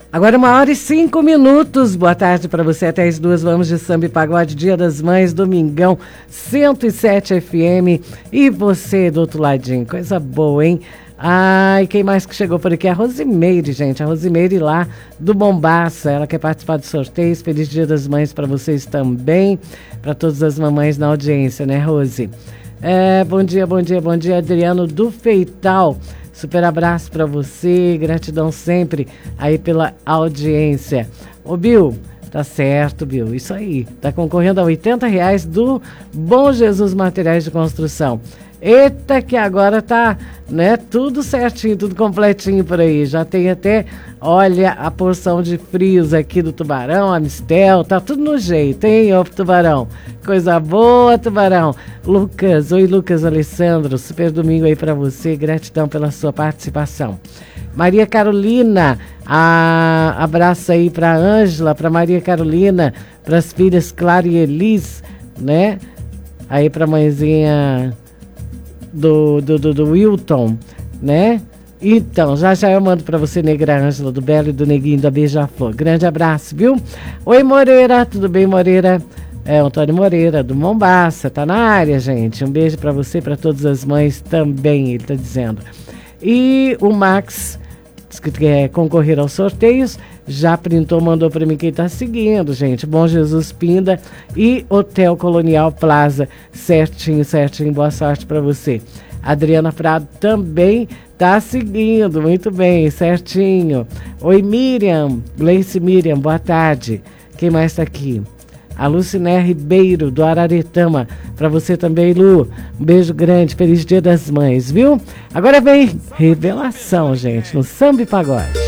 Agora 1h05. Boa tarde para você. Até as 2 vamos de samba e pagode. Dia das Mães, domingão, 107 FM. E você do outro ladinho. Coisa boa, hein? Ai, quem mais que chegou por aqui? A Rosimeire, gente. A Rosimeire lá do Mombaça. Ela quer participar do sorteio. Feliz Dia das Mães para vocês também. Para todas as mamães na audiência, né, Rose? Bom dia, Adriano do Feital. Super abraço para você, gratidão sempre aí pela audiência. Ô Bill, tá certo, Bill, isso aí. Tá concorrendo a R$80 do Bom Jesus Materiais de Construção. Eita, que agora tá, né, tudo certinho, tudo completinho por aí. Já tem até, olha, a porção de frios aqui do Tubarão, a Mistel, tá tudo no jeito, hein, ô Tubarão? Coisa boa, Tubarão. Lucas, oi Lucas Alessandro, super domingo aí pra você, gratidão pela sua participação. Maria Carolina, abraço aí pra Ângela, pra Maria Carolina, pras filhas Clara e Elis, né? Aí pra mãezinha do Wilton, né? Então, já eu mando pra você, Negra Ângela do Belo e do Neguinho da Beija-Flor. Grande abraço, viu? Oi, Moreira, tudo bem, Moreira? Antônio Moreira, do Mombaça, tá na área, gente. Um beijo pra você e pra todas as mães também, ele tá dizendo. E o Max, que quer concorrer aos sorteios, já printou, mandou pra mim quem tá seguindo, gente. Bom Jesus Pinda e Hotel Colonial Plaza. Certinho, boa sorte pra você. Adriana Prado também tá seguindo, muito bem, certinho. Oi, Miriam, Gleice Miriam, boa tarde. Quem mais tá aqui? A Luciné Ribeiro, do Araretama. Pra você também, Lu. Um beijo grande, feliz Dia das Mães, viu? Agora vem revelação, gente, no Samba e Pagode.